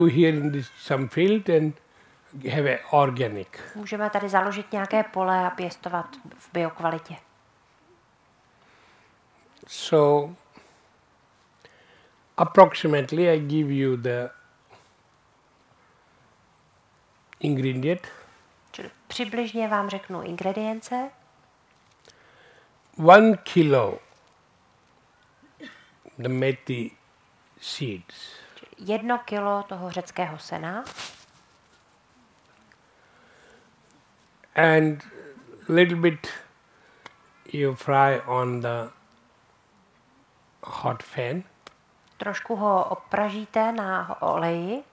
Here in this some field and have a organic. Můžeme tady založit nějaké pole a pěstovat v biokvalitě. So approximately I give you the ingredient. Čili přibližně vám řeknu ingredience. 1 kilo the methi seeds. 1 kilo toho řeckého sena. And little bit you fry on the hot fan. Trošku ho opražíte na oleji.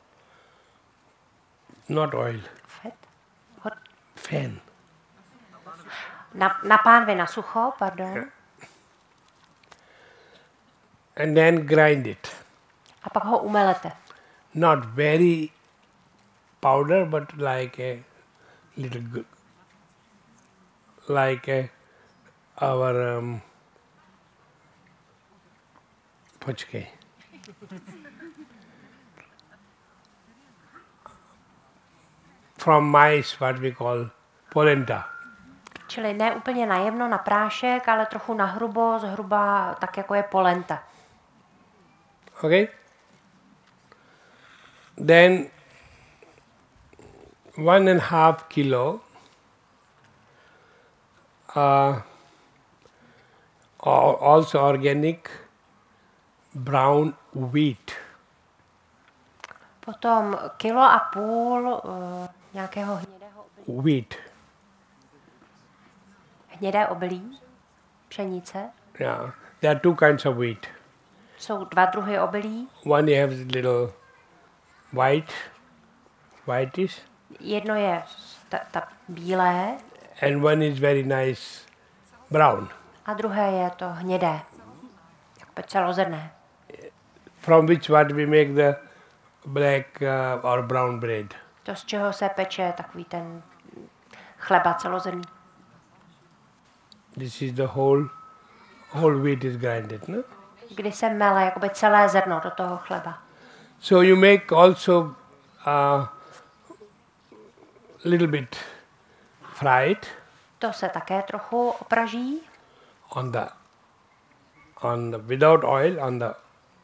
Not oil. Fat. Fan. Na pánvi na sucho, pardon. And then grind it. A pak ho umelete. Not very powder, but like a little like our počkej. From mice, what we call polenta. Čili ne úplně najemno na prášek, ale trochu nahrubo, zhruba tak, jako je polenta. Okay? Then 1.5 kilo also organic brown wheat. Potom 1,5 kilo nějakého hnědého obilí. Wheat. Hnědé obilí, pšenice. Yeah, there are two kinds of wheat. Jsou 2 druhy obilí. One you have little whitish, Jedno je ta bílé and one is very nice brown. a druhé je to hnědé, jako celozrnné. From which what we make the black or brown bread. To, z čeho se peče takový ten chleba celozrnný. This is the whole wheat is grinded, no? Kdy se mele jakoby celé zrno do toho chleba. So you make also little bit fried To se také trochu opraží. on the without oil on the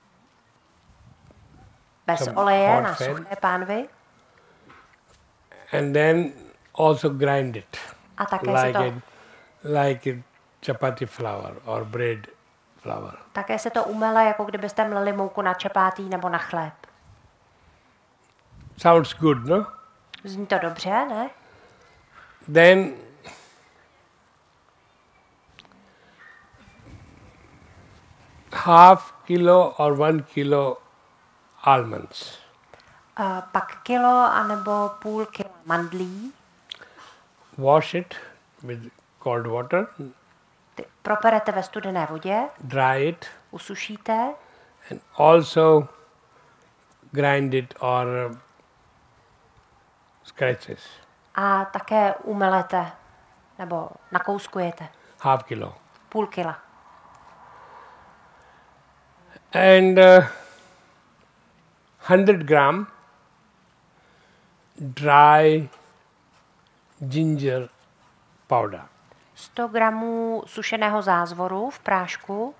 Bez some oleje hot na fan. suché pánvi. and then also grind it A také se to, like a chapati flour or bread flour. také se to umele, jako kdybyste mleli mouku na čapátí nebo na chléb. Sounds good, no? Zní to dobře, ne? Then half kilo or 1 kilo almonds. Pak 1 kilo anebo 0,5 kila mandlí. Wash it with cold water, Ty properete ve studené vodě, dry it, usušíte and also grind it or scratches. a také umelete nebo nakouskujete. Half kilo. 0,5 kila. And 100 gram dry ginger powder. 100 gramů sušeného zázvoru v prášku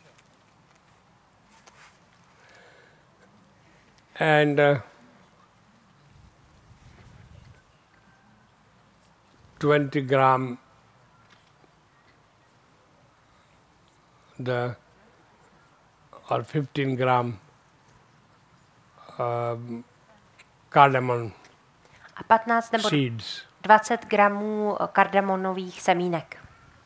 And 20 gram or 15 gram cardamom a 15 nebo seeds. 20 gramů kardamonových semínek.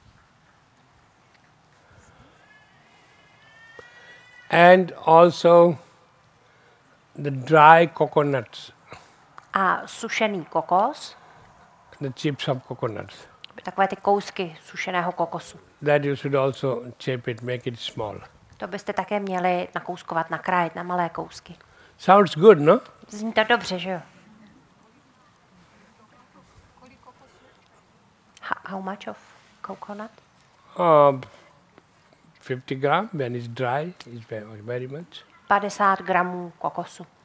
And also the dry coconuts, A sušený kokos, the chips of coconuts. takové ty kousky sušeného kokosu. That you should also chip it, make it small. To byste také měli nakouskovat, nakrájet na malé kousky. Sounds good, no? Zní to dobře, že jo? How much of coconut? 50 gram when it's dry is very much. 50 gramů kokosu.